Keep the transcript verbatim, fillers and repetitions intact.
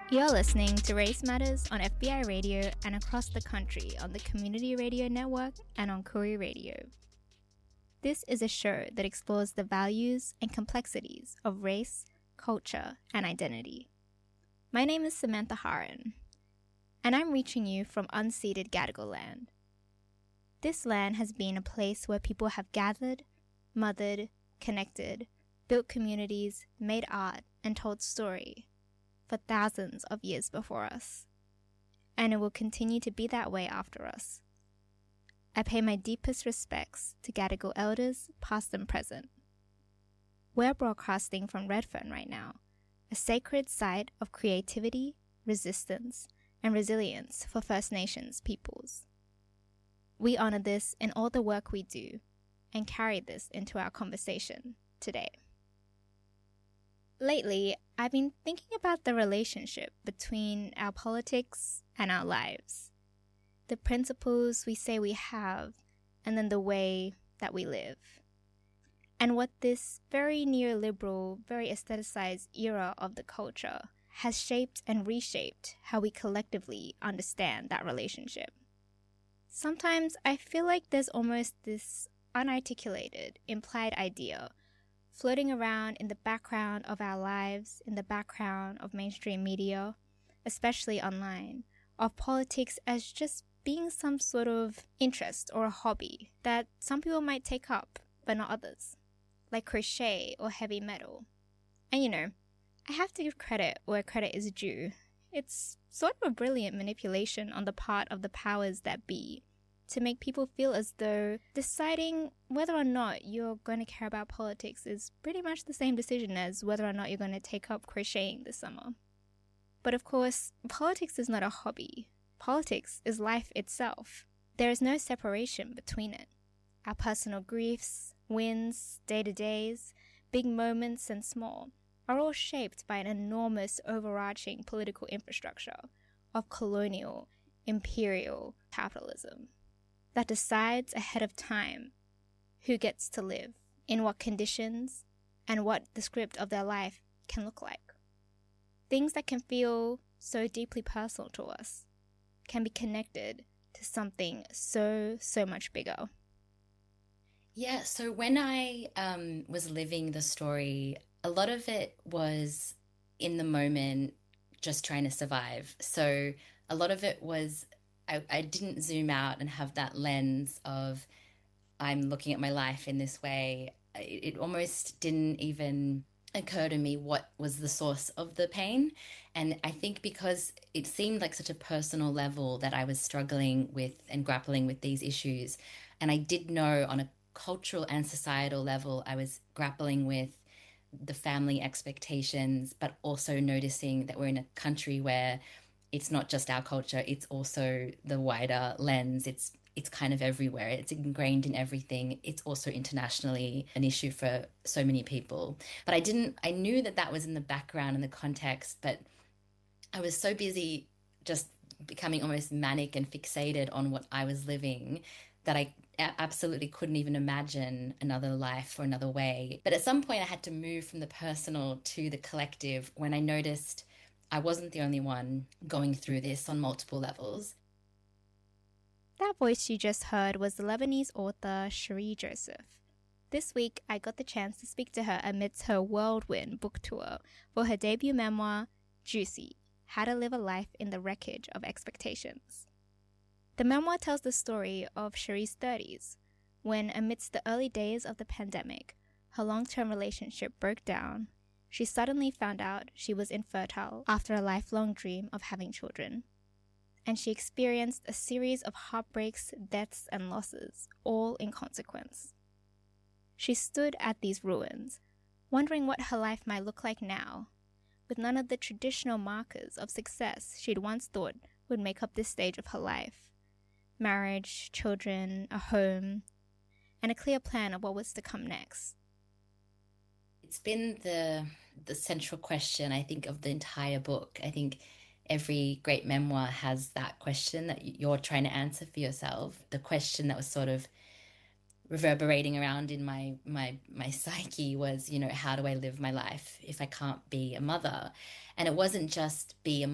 You're listening to Race Matters on F B I Radio and across the country on the Community Radio Network and on Koori Radio. This is a show that explores the values and complexities of race, culture, and identity. My name is Samantha Haran, and I'm reaching you from unceded Gadigal land. This land has been a place where people have gathered, mothered, connected, built communities, made art, and told story for thousands of years before us. And it will continue to be that way after us. I pay my deepest respects to Gadigal elders, past and present. We're broadcasting from Redfern right now, a sacred site of creativity, resistance, and resilience for First Nations peoples. We honor this in all the work we do and carry this into our conversation today. Lately, I've been thinking about the relationship between our politics and our lives. The principles we say we have, and then the way that we live. And what this very neoliberal, very aestheticized era of the culture has shaped and reshaped how we collectively understand that relationship. Sometimes I feel like there's almost this unarticulated, implied idea floating around in the background of our lives, in the background of mainstream media, especially online, of politics as just being some sort of interest or a hobby that some people might take up, but not others, like crochet or heavy metal. And you know, I have to give credit where credit is due. It's sort of a brilliant manipulation on the part of the powers that be to make people feel as though deciding whether or not you're going to care about politics is pretty much the same decision as whether or not you're going to take up crocheting this summer. But of course, politics is not a hobby. Politics is life itself. There is no separation between it. Our personal griefs, wins, day-to-days, big moments and small, are all shaped by an enormous overarching political infrastructure of colonial, imperial capitalism that decides ahead of time who gets to live, in what conditions, and what the script of their life can look like. Things that can feel so deeply personal to us can be connected to something so, so much bigger. Yeah, so when I um, was living the story, a lot of it was in the moment, just trying to survive. So a lot of it was I, I didn't zoom out and have that lens of I'm looking at my life in this way. It, it almost didn't even occur to me what was the source of the pain. And I think because it seemed like such a personal level that I was struggling with and grappling with these issues. And I did know on a cultural and societal level, I was grappling with the family expectations, but also noticing that we're in a country where it's not just our culture, it's also the wider lens. It's it's kind of everywhere. It's ingrained in everything. It's also internationally an issue for so many people. But I didn't, I knew that that was in the background and the context, but I was so busy just becoming almost manic and fixated on what I was living that I absolutely couldn't even imagine another life or another way. But at some point I had to move from the personal to the collective when I noticed I wasn't the only one going through this on multiple levels. That voice you just heard was the Lebanese author Cherie Joseph. This week, I got the chance to speak to her amidst her whirlwind book tour for her debut memoir, Juicy: How to Live a Life in the Wreckage of Expectations. The memoir tells the story of Cherie's thirties, when amidst the early days of the pandemic, her long-term relationship broke down. She suddenly found out she was infertile after a lifelong dream of having children. And she experienced a series of heartbreaks, deaths, and losses, all in consequence. She stood at these ruins, wondering what her life might look like now, with none of the traditional markers of success she'd once thought would make up this stage of her life. Marriage, children, a home, and a clear plan of what was to come next. It's been the the central question, I think, of the entire book. I think every great memoir has that question that you're trying to answer for yourself. The question that was sort of reverberating around in my my my psyche was, you know, how do I live my life if I can't be a mother? And it wasn't just be a